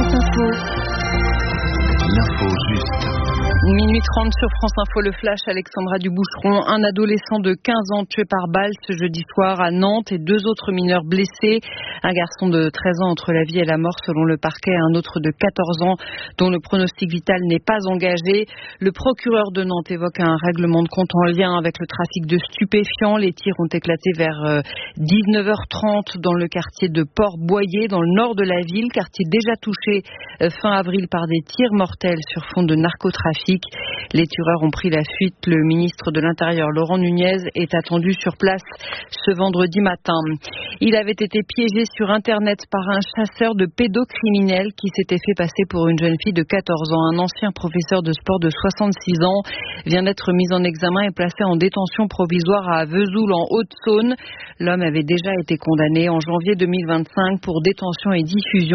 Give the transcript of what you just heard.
France Info. L'info juste. Minuit 30 sur France Info, le flash, Alexandra Duboucheron. Un adolescent de 15 ans tué par balle ce jeudi soir à Nantes et 2 autres mineurs blessés. Un garçon de 13 ans entre la vie et la mort selon le parquet, un autre de 14 ans dont le pronostic vital n'est pas engagé. Le procureur de Nantes évoque un règlement de compte en lien avec le trafic de stupéfiants. Les tirs ont éclaté vers 19h30 dans le quartier de Port-Boyer, dans le nord de la ville, quartier déjà touché fin avril par des tirs mortels sur fond de narcotrafic. Les tueurs ont pris la fuite. Le ministre de l'Intérieur, Laurent Nunez, est attendu sur place ce vendredi matin. Il avait été piégé sur Internet par un chasseur de pédocriminels qui s'était fait passer pour une jeune fille de 14 ans. Un ancien professeur de sport de 66 ans vient d'être mis en examen et placé en détention provisoire à Vesoul en Haute-Saône. L'homme avait déjà été condamné en janvier 2025 pour détention et diffusion